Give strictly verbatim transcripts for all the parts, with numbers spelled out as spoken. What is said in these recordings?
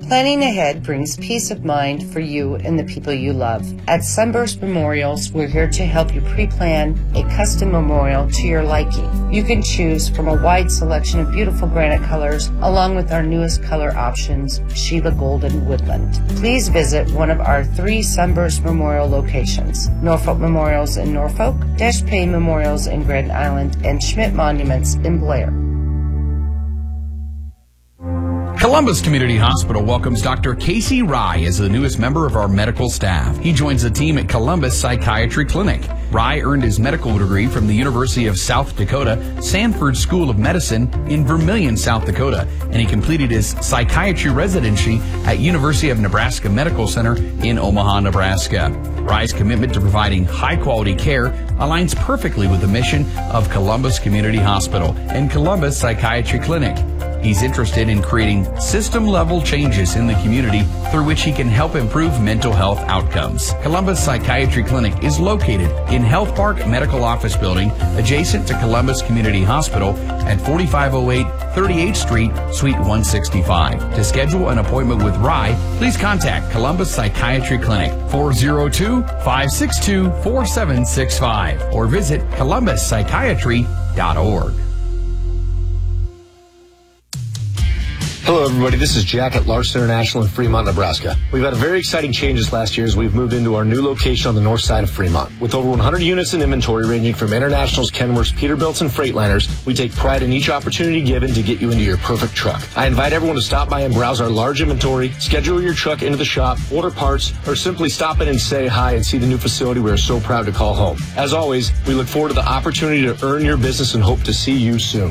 Planning ahead brings peace of mind for you and the people you love. At Sunburst Memorials, we're here to help you pre-plan a custom memorial to your liking. You can choose from a wide selection of beautiful granite colors, along with our newest color options, Sheba Golden Woodland. Please visit one of our three Sunburst Memorial locations: Norfolk Memorials in Norfolk, Dash Pay Memorials in Grand Island, and Schmidt Monuments in Blair. Columbus Community Hospital welcomes Doctor Casey Rye as the newest member of our medical staff. He joins the team at Columbus Psychiatry Clinic. Rye earned his medical degree from the University of South Dakota Sanford School of Medicine in Vermillion, South Dakota, and he completed his psychiatry residency at University of Nebraska Medical Center in Omaha, Nebraska. Rye's commitment to providing high-quality care aligns perfectly with the mission of Columbus Community Hospital and Columbus Psychiatry Clinic. He's interested in creating system-level changes in the community through which he can help improve mental health outcomes. Columbus Psychiatry Clinic is located in Health Park Medical Office Building, adjacent to Columbus Community Hospital at forty-five oh eight thirty-eighth Street, Suite one sixty-five. To schedule an appointment with Rye, please contact Columbus Psychiatry Clinic, four oh two, five six two, four seven six five, or visit columbus psychiatry dot org. Hello, everybody. This is Jack at Larson International in Fremont, Nebraska. We've had a very exciting changes last year as we've moved into our new location on the north side of Fremont. With over one hundred units in inventory ranging from Internationals, Kenworths, Peterbilts, and Freightliners, we take pride in each opportunity given to get you into your perfect truck. I invite everyone to stop by and browse our large inventory, schedule your truck into the shop, order parts, or simply stop in and say hi and see the new facility we are so proud to call home. As always, we look forward to the opportunity to earn your business and hope to see you soon.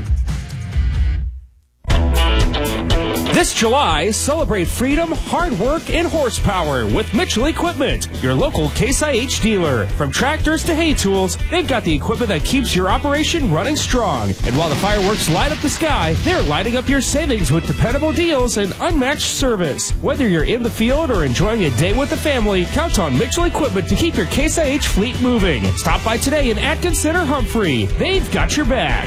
This July, celebrate freedom, hard work, and horsepower with Mitchell Equipment, your local Case I H dealer. From tractors to hay tools, they've got the equipment that keeps your operation running strong. And while the fireworks light up the sky, they're lighting up your savings with dependable deals and unmatched service. Whether you're in the field or enjoying a day with the family, count on Mitchell Equipment to keep your Case I H fleet moving. Stop by today in Atkins Center, Humphrey. They've got your back.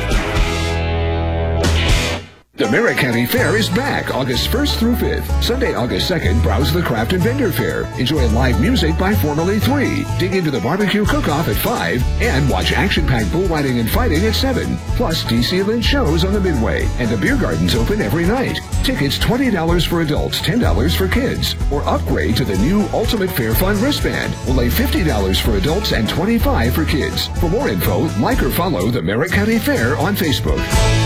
The Merritt County Fair is back August first through fifth. Sunday, August second, browse the Craft and Vendor Fair. Enjoy live music by Formula three. Dig into the barbecue cook-off at five. And watch action-packed bull riding and fighting at seven. Plus, D C Lynch shows on the Midway. And the beer garden's open every night. Tickets twenty dollars for adults, ten dollars for kids. Or upgrade to the new Ultimate Fair Fun wristband. Only fifty dollars for adults and twenty-five dollars for kids. For more info, like or follow the Merritt County Fair on Facebook.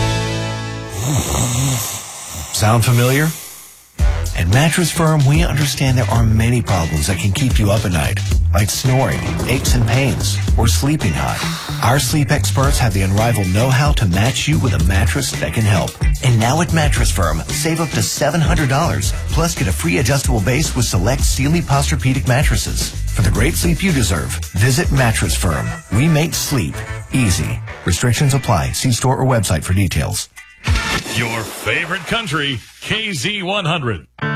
Sound familiar? At Mattress Firm, we understand there are many problems that can keep you up at night, like snoring, aches and pains, or sleeping hot. Our sleep experts have the unrivaled know-how to match you with a mattress that can help. And now at Mattress Firm, save up to seven hundred dollars, plus get a free adjustable base with select Sealy Posturepedic mattresses. For the great sleep you deserve, visit Mattress Firm. We make sleep easy. Restrictions apply. See store or website for details. Your favorite country, K Z one hundred.